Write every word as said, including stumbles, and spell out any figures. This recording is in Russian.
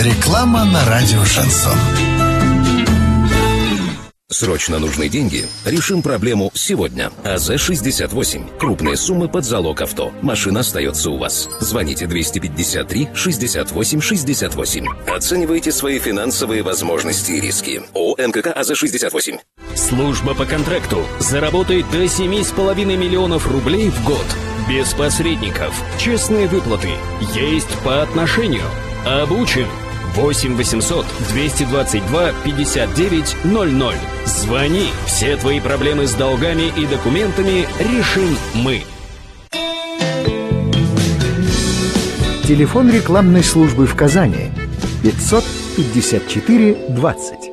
Реклама на радио «Шансон». Срочно нужны деньги? Решим проблему сегодня. АЗ шестьдесят восемь. Крупные суммы под залог авто. Машина остается у вас. Звоните двести пятьдесят три шестьдесят восемь шестьдесят восемь. Оценивайте свои финансовые возможности и риски. ООО МКК АЗ шестьдесят восемь. Служба по контракту заработает до семи с половиной миллионов рублей в год. Без посредников. Честные выплаты. Есть по отношению. Обучен. восемь восемьсот двести двадцать два пятьдесят девять ноль ноль. Звони. Все твои проблемы с долгами и документами решим мы. Телефон рекламной службы в Казани пятьсот пятьдесят четыре двадцать.